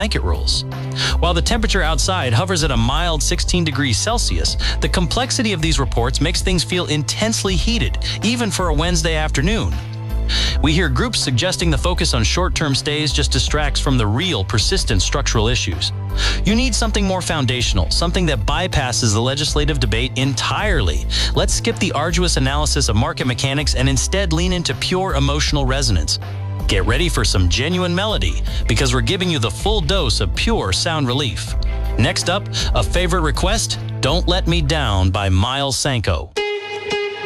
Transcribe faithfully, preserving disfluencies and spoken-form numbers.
blanket rules. While the temperature outside hovers at a mild sixteen degrees Celsius, the complexity of these reports makes things feel intensely heated, even for a Wednesday afternoon. We hear groups suggesting the focus on short-term stays just distracts from the real, persistent structural issues. You need something more foundational, something that bypasses the legislative debate entirely. Let's skip the arduous analysis of market mechanics and instead lean into pure emotional resonance. Get ready for some genuine melody, because we're giving you the full dose of pure sound relief. Next up, a favorite request, Don't Let Me Down by Miles Sanko.